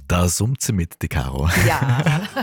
Da summt sie mit, die Caro. Ja.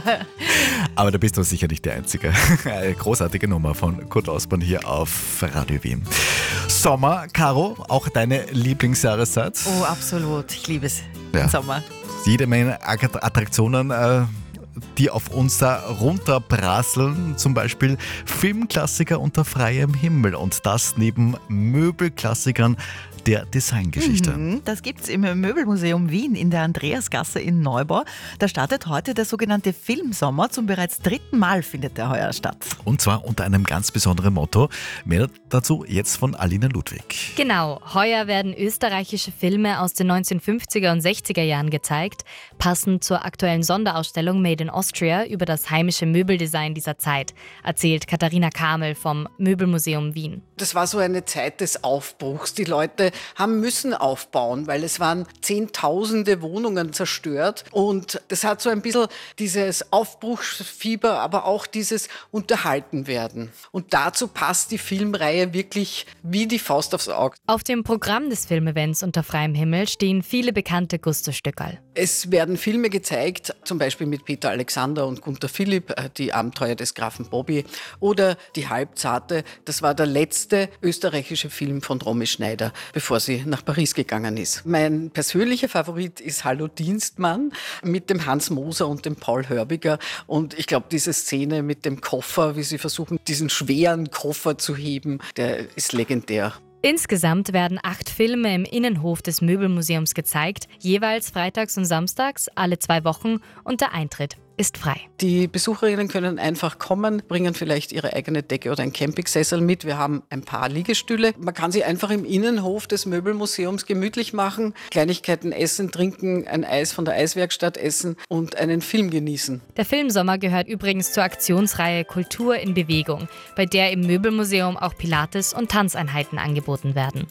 Aber da bist du sicher nicht der Einzige. Eine großartige Nummer von Kurt Osborn hier auf Radio Wien. Sommer, Caro, auch deine Lieblingsjahreszeit? Oh, absolut. Ich liebe es. Ja. Den Sommer. Jede Menge Attraktionen, die auf uns da runterprasseln. Zum Beispiel Filmklassiker unter freiem Himmel. Und das neben Möbelklassikern der Designgeschichte. Das gibt's im Möbelmuseum Wien in der Andreasgasse in Neubau. Da startet heute der sogenannte Filmsommer. Zum bereits 3. Mal findet der heuer statt. Und zwar unter einem ganz besonderen Motto. Mehr dazu jetzt von Alina Ludwig. Genau, heuer werden österreichische Filme aus den 1950er und 60er Jahren gezeigt, passend zur aktuellen Sonderausstellung Made in Austria über das heimische Möbeldesign dieser Zeit, erzählt Katharina Kamel vom Möbelmuseum Wien. Das war so eine Zeit des Aufbruchs. Die Leute haben müssen aufbauen, weil es waren Zehntausende Wohnungen zerstört. Und das hat so ein bisschen dieses Aufbruchsfieber, aber auch dieses Unterhaltenwerden. Und dazu passt die Filmreihe wirklich wie die Faust aufs Auge. Auf dem Programm des Filmevents unter freiem Himmel stehen viele bekannte Gusto-Stückerl. Es werden Filme gezeigt, zum Beispiel mit Peter Alexander und Gunther Philipp, die Abenteuer des Grafen Bobby oder Die Halbzarte. Das war der letzte österreichische Film von Romy Schneider, bevor sie nach Paris gegangen ist. Mein persönlicher Favorit ist Hallo Dienstmann mit dem Hans Moser und dem Paul Hörbiger. Und ich glaube, diese Szene mit dem Koffer, wie sie versuchen, diesen schweren Koffer zu heben, der ist legendär. Insgesamt werden 8 Filme im Innenhof des Möbelmuseums gezeigt, jeweils freitags und samstags, alle 2 Wochen, und der Eintritt ist frei. Die Besucherinnen können einfach kommen, bringen vielleicht ihre eigene Decke oder einen Campingsessel mit. Wir haben ein paar Liegestühle. Man kann sich einfach im Innenhof des Möbelmuseums gemütlich machen, Kleinigkeiten essen, trinken, ein Eis von der Eiswerkstatt essen und einen Film genießen. Der Filmsommer gehört übrigens zur Aktionsreihe Kultur in Bewegung, bei der im Möbelmuseum auch Pilates- und Tanzeinheiten angeboten werden.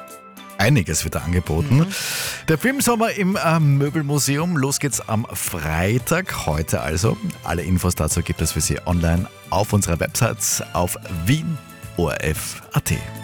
Einiges wird da angeboten. Der Filmsommer im Möbelmuseum. Los geht's am Freitag, heute also. Alle Infos dazu gibt es für Sie online auf unserer Website auf wienorf.at.